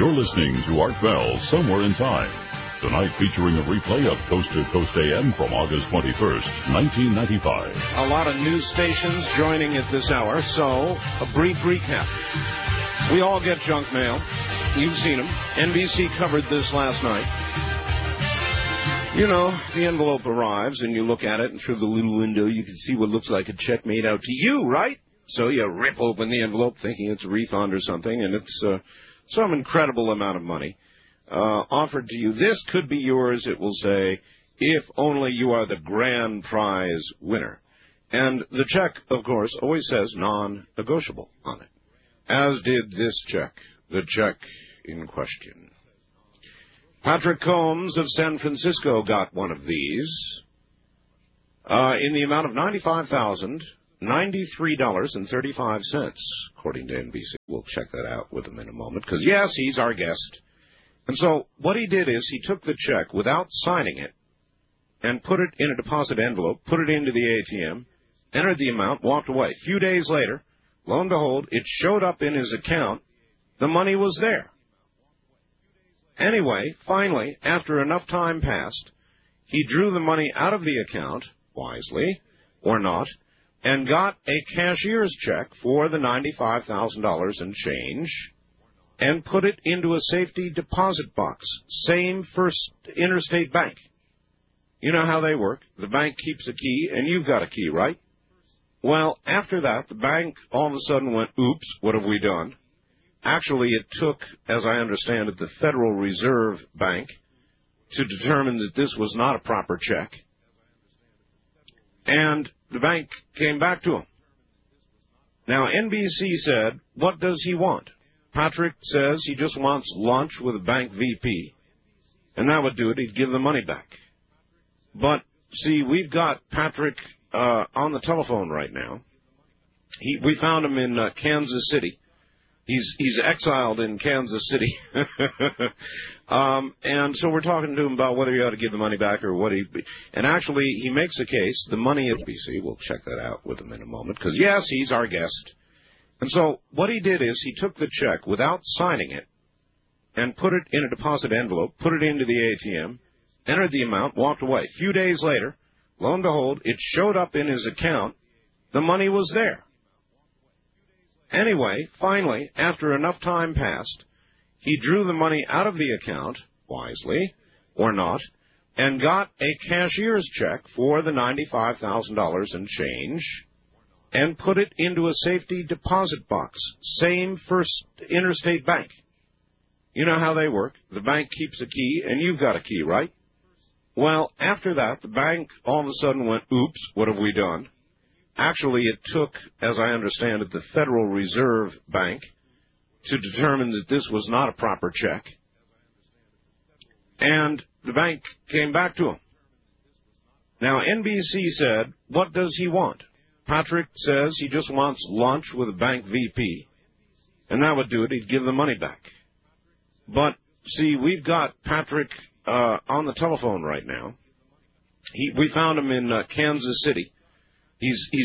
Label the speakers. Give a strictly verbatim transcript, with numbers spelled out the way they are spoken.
Speaker 1: You're listening to Art Bell, Somewhere in Time. Tonight featuring a replay of Coast to Coast A M from August twenty-first, nineteen ninety-five.
Speaker 2: A lot of news stations joining at this hour, so a brief recap. We all get junk mail. You've seen them. N B C covered this last night. You know, the envelope arrives, and you look at it, and through the little window, you can see what looks like a check made out to you, right? So you rip open the envelope thinking it's a refund or something, and it's uh, some incredible amount of money uh, offered to you. This could be yours, it will say, if only you are the grand prize winner. And the check, of course, always says non-negotiable on it, as did this check, the check in question. Patrick Combs of San Francisco got one of these uh, in the amount of ninety-five thousand ninety-three dollars and thirty-five cents, according to N B C. We'll check that out with him in a moment, because, yes, he's our guest. And so what he did is he took the check without signing it and put it in a deposit envelope, put it into the A T M, entered the amount, walked away. A few days later, lo and behold, it showed up in his account. The money was there. Anyway, finally, after enough time passed, he drew the money out of the account, wisely, or not, and got a cashier's check for the ninety-five thousand dollars and change, and put it into a safety deposit box. Same First Interstate Bank. You know how they work. The bank keeps a key, and you've got a key, right? Well, after that, the bank all of a sudden went, oops, what have we done? Actually, it took, as I understand it, the Federal Reserve Bank to determine that this was not a proper check. And the bank came back to him. Now, N B C said, what does he want? Patrick says he just wants lunch with a bank V P, and that would do it. He'd give the money back. But, see, we've got Patrick uh, on the telephone right now. He, we found him in uh, Kansas City. He's he's exiled in Kansas City. um, and so we're talking to him about whether he ought to give the money back or what he... And actually, he makes a case, the money at B C, we'll check that out with him in a moment, because, yes, he's our guest. And so what he did is he took the check without signing it and put it in a deposit envelope, put it into the A T M, entered the amount, walked away. A few days later, lo and behold, it showed up in his account. The money was there. Anyway, finally, after enough time passed, he drew the money out of the account, wisely, or not, and got a cashier's check for the ninety-five thousand dollars and change, and put it into a safety deposit box. Same First Interstate Bank. You know how they work. The bank keeps a key, and you've got a key, right? Well, after that, the bank all of a sudden went, oops, what have we done? Actually, it took, as I understand it, the Federal Reserve Bank to determine that this was not a proper check. And the bank came back to him. Now, N B C said, what does he want? Patrick says he just wants lunch with a bank V P, and that would do it. He'd give the money back. But, see, we've got Patrick uh, on the telephone right now. He, we found him in uh, Kansas City. He's, he's